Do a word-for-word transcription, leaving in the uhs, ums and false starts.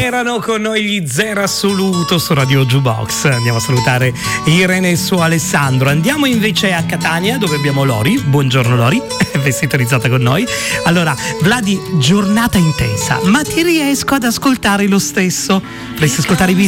erano con noi gli Zero Assoluto su Radio Jukebox. Andiamo a salutare Irene e suo Alessandro. Andiamo invece a Catania, dove abbiamo Lori. Buongiorno Lori, è sintonizzata con noi. Allora, Vladi, giornata intensa, ma ti riesco ad ascoltare lo stesso. Vorresti ascoltare i